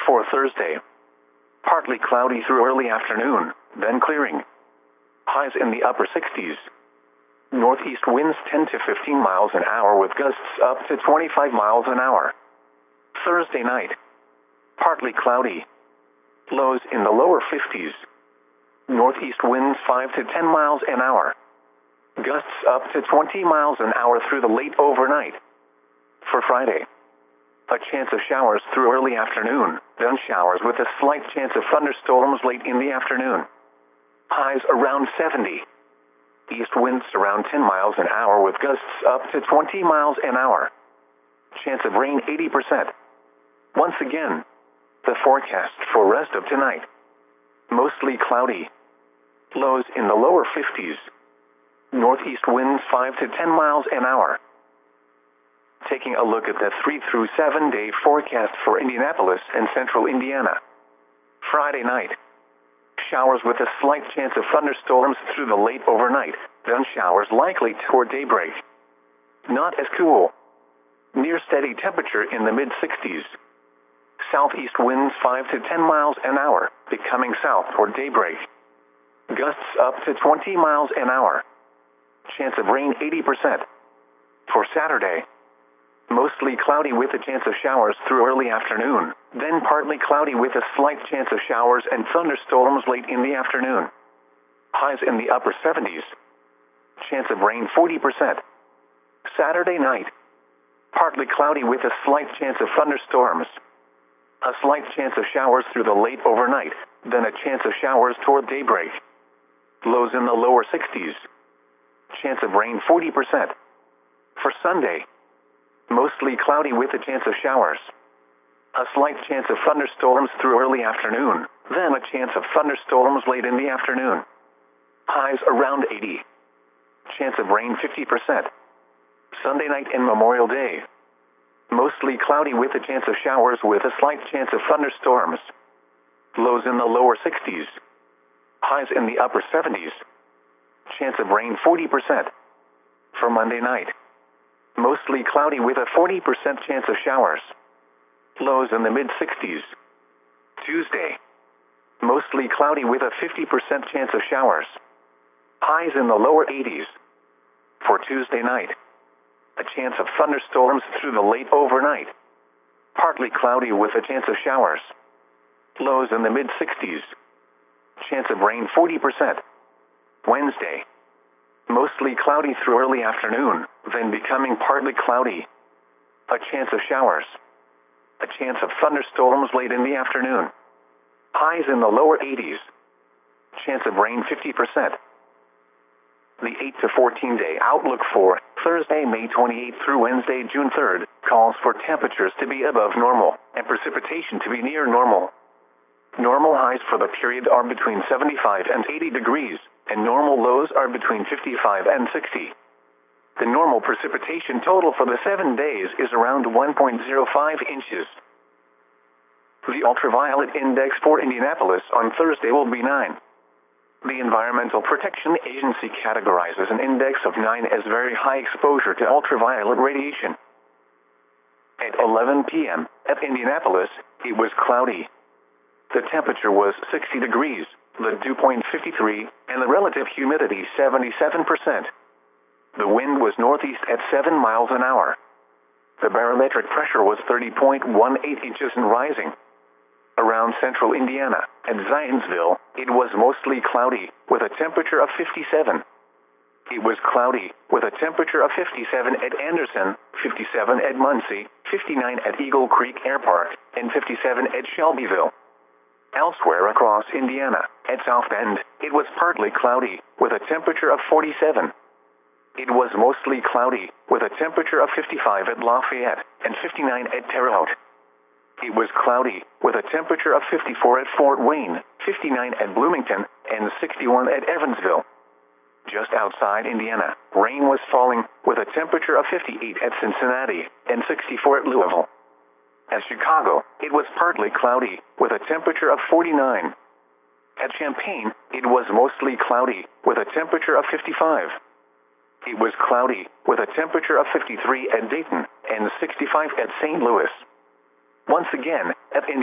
For Thursday, partly cloudy through early afternoon, then clearing. Highs in the upper 60s. Northeast winds 10 to 15 miles an hour with gusts up to 25 miles an hour. Thursday night, partly cloudy. Lows in the lower 50s. Northeast winds 5 to 10 miles an hour. Gusts up to 20 miles an hour through the late overnight. For Friday, a chance of showers through early afternoon, then showers with a slight chance of thunderstorms late in the afternoon. Highs around 70. East winds around 10 miles an hour with gusts up to 20 miles an hour. Chance of rain 80%. Once again, the forecast for rest of tonight. Mostly cloudy. Lows in the lower 50s. Northeast winds 5 to 10 miles an hour. Taking a look at the 3 through 7 day forecast for Indianapolis and central Indiana. Friday night. Showers with a slight chance of thunderstorms through the late overnight, then showers likely toward daybreak. Not as cool. Near steady temperature in the mid-60s. Southeast winds 5 to 10 miles an hour, becoming south toward daybreak. Gusts up to 20 miles an hour. Chance of rain 80%. For Saturday, mostly cloudy with a chance of showers through early afternoon, then partly cloudy with a slight chance of showers and thunderstorms late in the afternoon. Highs in the upper 70s. Chance of rain 40%. Saturday night, partly cloudy with a slight chance of thunderstorms. A slight chance of showers through the late overnight, then a chance of showers toward daybreak. Lows in the lower 60s. Chance of rain 40%. For Sunday, mostly cloudy with a chance of showers. A slight chance of thunderstorms through early afternoon, then a chance of thunderstorms late in the afternoon. Highs around 80. Chance of rain 50%. Sunday night and Memorial Day. Mostly cloudy with a chance of showers with a slight chance of thunderstorms. Lows in the lower 60s. Highs in the upper 70s. Chance of rain 40%. For Monday night, mostly cloudy with a 40% chance of showers. Lows in the mid-60s. Tuesday, mostly cloudy with a 50% chance of showers. Highs in the lower 80s. For Tuesday night, a chance of thunderstorms through the late overnight. Partly cloudy with a chance of showers. Lows in the mid-60s. Chance of rain 40%. Wednesday, mostly cloudy through early afternoon, then becoming partly cloudy. A chance of showers. A chance of thunderstorms late in the afternoon. Highs in the lower 80s. Chance of rain 50%. The 8 to 14 day outlook for Thursday, May 28th through Wednesday, June 3rd, calls for temperatures to be above normal and precipitation to be near normal. Normal highs for the period are between 75 and 80 degrees, and normal lows are between 55 and 60. The normal precipitation total for the 7 days is around 1.05 inches. The ultraviolet index for Indianapolis on Thursday will be 9. The Environmental Protection Agency categorizes an index of 9 as very high exposure to ultraviolet radiation. At 11 p.m. at Indianapolis, it was cloudy. The temperature was 60 degrees, the dew point 53, and the relative humidity 77%. The wind was northeast at 7 miles an hour. The barometric pressure was 30.18 inches and rising. Around central Indiana, at Zionsville, it was mostly cloudy, with a temperature of 57. It was cloudy, with a temperature of 57 at Anderson, 57 at Muncie, 59 at Eagle Creek Air Park, and 57 at Shelbyville. Elsewhere across Indiana, at South Bend, it was partly cloudy, with a temperature of 47. It was mostly cloudy, with a temperature of 55 at Lafayette, and 59 at Terre Haute. It was cloudy, with a temperature of 54 at Fort Wayne, 59 at Bloomington, and 61 at Evansville. Just outside Indiana, rain was falling, with a temperature of 58 at Cincinnati, and 64 at Louisville. At Chicago, it was partly cloudy, with a temperature of 49. At Champaign, it was mostly cloudy, with a temperature of 55. It was cloudy, with a temperature of 53 at Dayton, and 65 at St. Louis. Once again, at